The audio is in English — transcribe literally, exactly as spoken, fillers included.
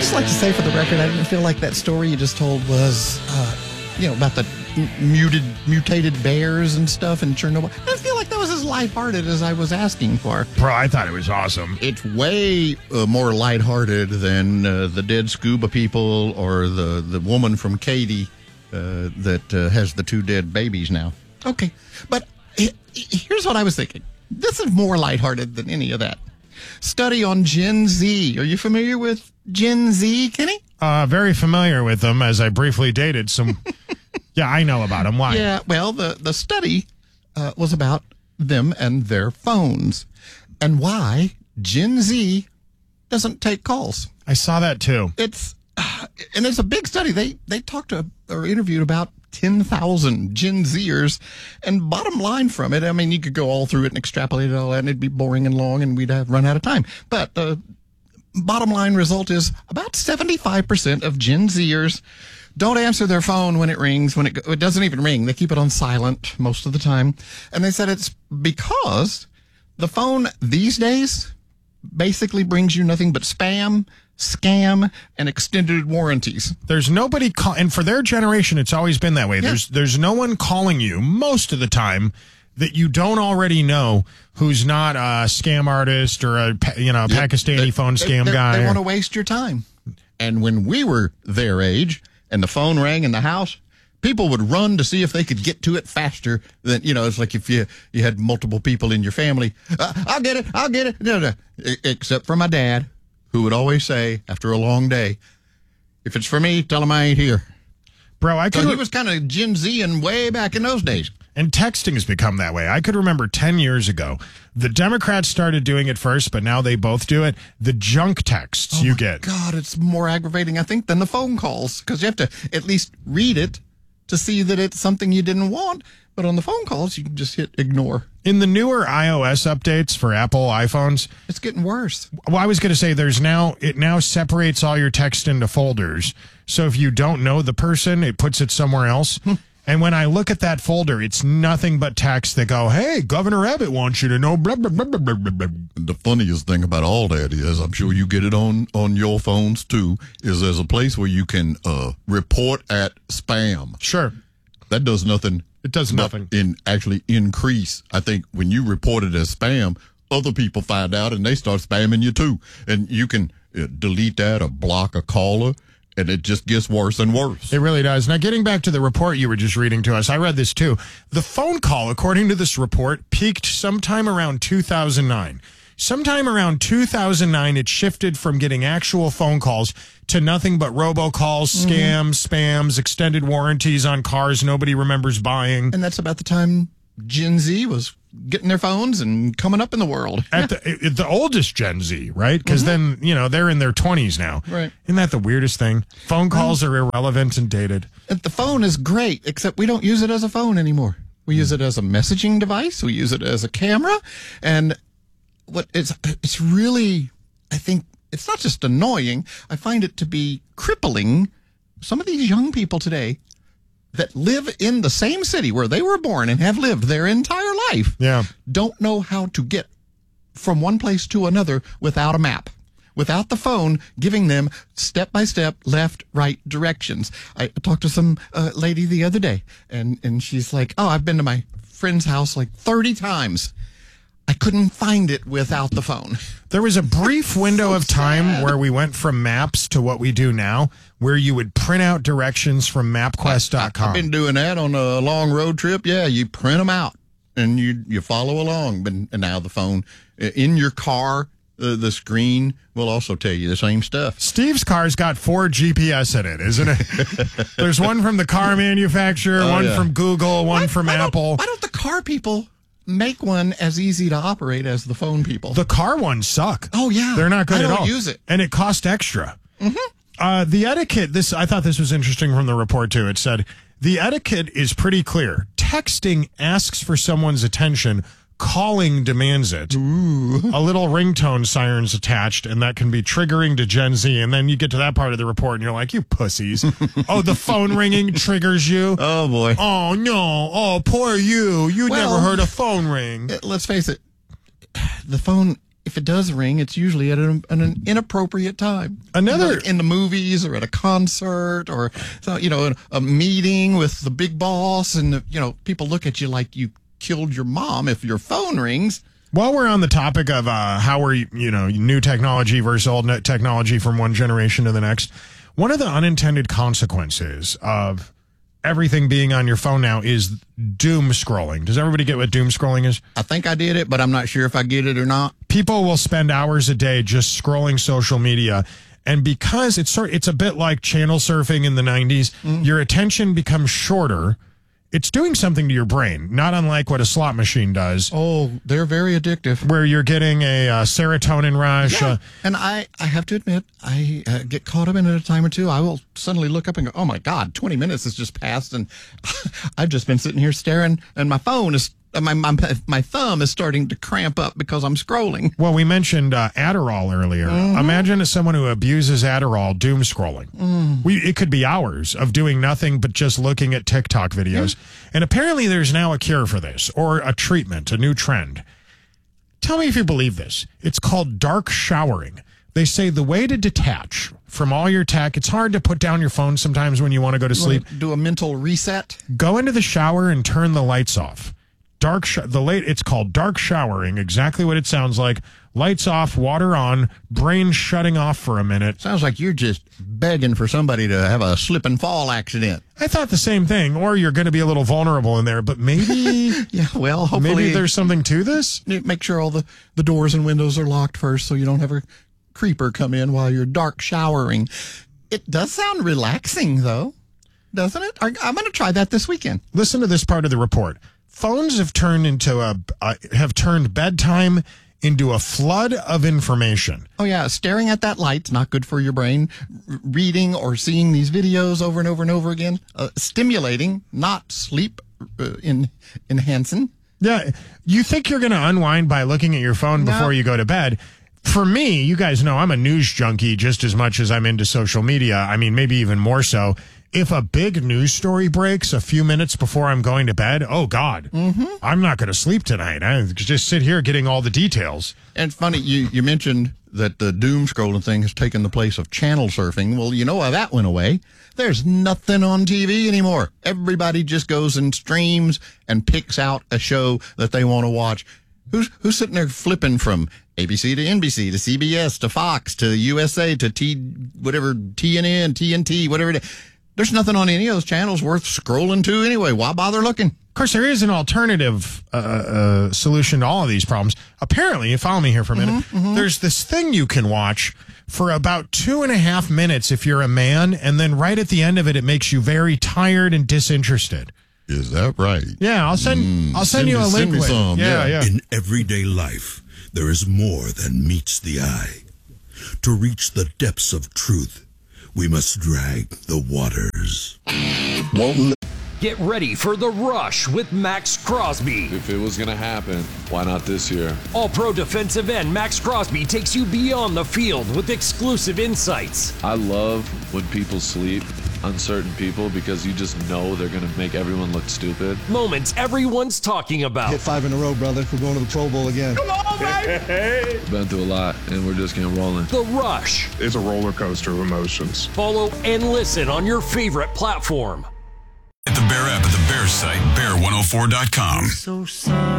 just like to say for the record, I didn't feel like that story you just told was, uh, you know, about the m- muted, mutated bears and stuff in Chernobyl. I didn't feel like that was as lighthearted as I was asking for. Bro, I thought it was awesome. It's way uh, more lighthearted than uh, the dead scuba people or the, the woman from Katy uh, that uh, has the two dead babies now. Okay, but he- here's what I was thinking. This is more lighthearted than any of that. Study on Gen Z. Are you familiar with Gen Z, Kenny? Uh, very familiar with them, as I briefly dated some. Yeah, I know about them. Why? Yeah, well, the, the study uh, was about them and their phones and why Gen Z doesn't take calls. I saw that too. It's uh, and it's a big study. They they talked to or interviewed about ten thousand Gen Zers, and bottom line from it, I mean, you could go all through it and extrapolate it all, and it'd be boring and long, and we'd have run out of time. But the bottom line result is about seventy-five percent of Gen Zers don't answer their phone when it rings. When it it doesn't even ring, they keep it on silent most of the time. And they said it's because the phone these days basically brings you nothing but spam, scam, and extended warranties. There's nobody call, and for their generation, it's always been that way. Yeah. There's there's no one calling you most of the time that you don't already know who's not a scam artist or a Pa- you know Yeah, Pakistani they- phone they- scam they- guy. They or- want to waste your time. And when we were their age and the phone rang in the house, people would run to see if they could get to it faster than, you know, it's like if you, you had multiple people in your family. Uh, I'll get it. I'll get it. No, no. E- Except for my dad, who would always say after a long day, if it's for me, tell him I ain't here. Bro, I could. So he was kind of Gen Z and way back in those days. And texting has become that way. I could remember ten years ago, the Democrats started doing it first, but now they both do it. The junk texts you get. God, it's more aggravating, I think, than the phone calls, because you have to at least read it to see that it's something you didn't want. But on the phone calls, you can just hit ignore. In the newer iOS updates for Apple iPhones, It's getting worse. well, I was going to say there's now, it now separates all your text into folders. So if you don't know the person, it puts it somewhere else. And when I look at that folder, it's nothing but text that go, hey, Governor Abbott wants you to know, blah, blah, blah, blah, blah, blah. The funniest thing about all that is, I'm sure you get it on, on your phones too, is there's a place where you can uh, report at spam. Sure. That does nothing. It does but nothing. In actually increase. I think when you report it as spam, other people find out and they start spamming you too. And you can uh, delete that or block a caller, and it just gets worse and worse. It really does. Now, getting back to the report you were just reading to us, I read this too. The phone call, according to this report, peaked sometime around two thousand nine. Sometime around two thousand nine, it shifted from getting actual phone calls to nothing but robocalls, scams, spams, extended warranties on cars nobody remembers buying. And that's about the time Gen Z was getting their phones and coming up in the world. At the at the oldest Gen Z, right? Because then, you know, they're in their twenties now. Right. Isn't that the weirdest thing? Phone calls are irrelevant and dated. And the phone is great, except we don't use it as a phone anymore. We use it as a messaging device. We use it as a camera. And what it's, it's really, I think, it's not just annoying. I find it to be crippling. Some of these young people today that live in the same city where they were born and have lived their entire life Yeah. don't know how to get from one place to another without a map, without the phone giving them step-by-step left, right directions. I talked to some uh, lady the other day, and, and she's like, oh, I've been to my friend's house like thirty times. I couldn't find it without the phone. There was a brief window So of time sad. where we went from maps to what we do now, where you would print out directions from MapQuest dot com. I've been doing that on a long road trip. Yeah, you print them out and you you follow along. But and now the phone in your car, uh, the screen will also tell you the same stuff. Steve's car's got four G P S in it, isn't it? There's one from the car manufacturer, one yeah. from Google, one Why- from why don't- Apple. Why don't the car people make one as easy to operate as the phone people? The car ones suck. Oh, yeah. They're not good I at don't all. use it. And it cost extra. Mm-hmm. Uh, the etiquette, this I thought this was interesting from the report, too. It said, the etiquette is pretty clear. Texting asks for someone's attention. Calling demands it. Ooh. A little ringtone siren's attached, and that can be triggering to Gen Z. And then you get to that part of the report, and you're like, you pussies. Oh, the phone ringing triggers you? Oh, boy. Oh, no. Oh, poor you. You Well, never heard a phone ring. Uh, Let's face it. The phone if it does ring, it's usually at an, at an inappropriate time. Another like in the movies or at a concert or so, you know, a, a meeting with the big boss, and the, you know, people look at you like you killed your mom if your phone rings. While we're on the topic of uh, how we're, you know, new technology versus old technology from one generation to the next, one of the unintended consequences of everything being on your phone now is doom scrolling. Does everybody get what doom scrolling is? I think I did it, but I'm not sure if I get it or not. People will spend hours a day just scrolling social media. And because it's sort, it's a bit like channel surfing in the nineties, mm. your attention becomes shorter. It's doing something to your brain, not unlike what a slot machine does. Oh, they're very addictive. Where you're getting a uh, serotonin rush. Yeah. Uh, and I, I have to admit, I uh, get caught up in it a time or two. I will suddenly look up and go, oh, my God, twenty minutes has just passed, and I've just been sitting here staring, and my phone is My, my my thumb is starting to cramp up because I'm scrolling. Well, we mentioned uh, Adderall earlier. Mm-hmm. Imagine someone who abuses Adderall doom scrolling. Mm. We it could be hours of doing nothing but just looking at TikTok videos. Mm. And apparently there's now a cure for this, or a treatment, a new trend. Tell me if you believe this. It's called dark showering. They say the way to detach from all your tech, it's hard to put down your phone sometimes when you want to go to sleep. Do a mental reset. Go into the shower and turn the lights off. Dark sh- the late it's called dark showering, exactly what it sounds like. Lights off, water on, brain shutting off for a minute. Sounds like you're just begging for somebody to have a slip and fall accident. I thought the same thing, or you're going to be a little vulnerable in there, but maybe yeah, well, hopefully maybe there's something to this. Make sure all the, the doors and windows are locked first so you don't have a creeper come in while you're dark showering. It does sound relaxing though, doesn't it? I'm going to try that this weekend. Listen to this part of the report. Phones have turned into a uh, have turned bedtime into a flood of information. Oh yeah, staring at that light's not good for your brain. R- reading or seeing these videos over and over and over again, uh, stimulating, not sleep uh, in, enhancing. Yeah, you think you're going to unwind by looking at your phone No. before you go to bed. For me, you guys know I'm a news junkie just as much as I'm into social media. I mean, maybe even more so. If a big news story breaks a few minutes before I'm going to bed, oh, God, mm-hmm. I'm not going to sleep tonight. I just sit here getting all the details. And funny, you, you mentioned that the doom scrolling thing has taken the place of channel surfing. Well, you know why that went away? There's nothing on T V anymore. Everybody just goes and streams and picks out a show that they want to watch. Who's who's sitting there flipping from A B C to N B C to C B S to Fox to U S A to T whatever T N N, T N T, whatever it is? There's nothing on any of those channels worth scrolling to anyway. Why bother looking? Of course, there is an alternative uh, uh, solution to all of these problems. Apparently, you follow me here for a minute, mm-hmm, mm-hmm. There's this thing you can watch for about two and a half minutes if you're a man, and then right at the end of it, it makes you very tired and disinterested. Is that right? Yeah, I'll send mm, I'll send, send you a link. With, some, yeah, yeah, yeah. In everyday life, there is more than meets the eye. To reach the depths of truth, we must drag the waters. Won't Get ready for The Rush with Max Crosby. If it was going to happen, why not this year? All-Pro defensive end Max Crosby takes you beyond the field with exclusive insights. I love when people sleep, uncertain people, because you just know they're going to make everyone look stupid. Moments everyone's talking about. Hit five in a row, brother. We're going to the Pro Bowl again. Come on, baby! Been through a lot, and we're just getting rolling. The Rush. It's a roller coaster of emotions. Follow and listen on your favorite platform. At the Bear app at the Bear site, bear one oh four dot com. So sorry.